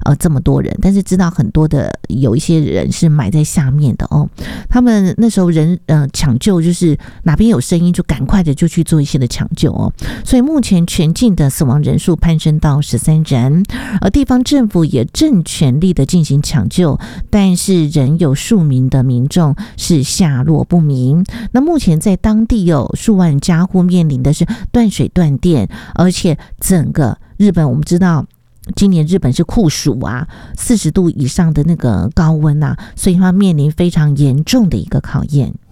这么多人，但是知道很多的有一些人是埋在下面的哦。他们那时候人抢救就是哪边有声音就赶快的就去做一些的抢救哦。所以目前全境的死亡人数攀升到13人，而地方政府也正全力的进行抢救，但是仍有数名的民众是下落不明。那目前在当地有数万家户面临的是断水断电，而且整个日本我们知道今年日本是酷暑啊，40度以上的那个高温啊，所以它面临非常严重的一个考验。